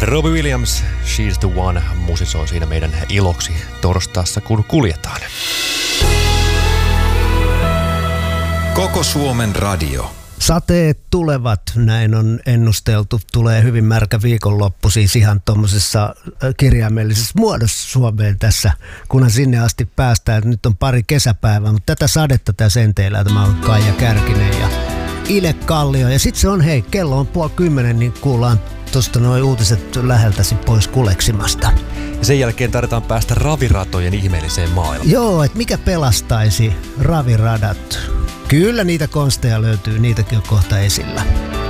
Robbie Williams, She's the One, musisoi siinä meidän iloksi torstaissa, kun kuljetaan. Koko Suomen radio. Sateet tulevat, näin on ennusteltu. Tulee hyvin märkä viikonloppu, siis ihan tuommoisessa kirjaimellisessä muodossa Suomeen tässä, kunhan sinne asti päästään. Nyt on pari kesäpäivää, mutta tätä sadetta tässä enteillä. Tämä on Kaija Kärkinen ja Ile Kallio. Ja sitten se on, hei, kello on 9:30, niin kuullaan tuosta nuo uutiset läheltäsi pois kuleksimasta. Ja sen jälkeen tarvitaan päästä raviratojen ihmeelliseen maailmaan. Joo, että mikä pelastaisi raviradat? Kyllä niitä konsteja löytyy, niitäkin on kohta esillä.